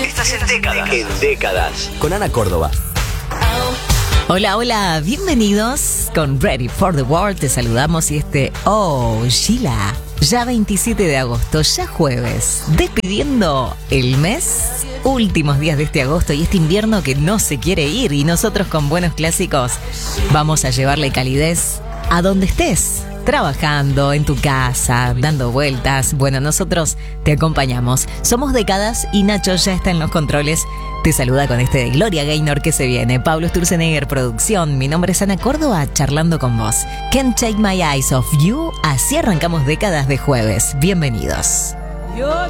Estás en Décadas. En Décadas. Con Ana Córdoba. Hola, hola, bienvenidos con Ready for the World. Te saludamos y Sheila. Ya 27 de agosto, ya jueves, despidiendo el mes, últimos días de este agosto y este invierno que no se quiere ir. Y nosotros con buenos clásicos vamos a llevarle calidez a donde estés. Trabajando, en tu casa, dando vueltas. Bueno, nosotros te acompañamos. Somos Décadas y Nacho ya está en los controles. Te saluda con este de Gloria Gaynor que se viene. Pablo Sturzenegger, producción. Mi nombre es Ana Córdoba, charlando con vos. Can't Take My Eyes Off You. Así arrancamos Décadas de jueves. Bienvenidos. You're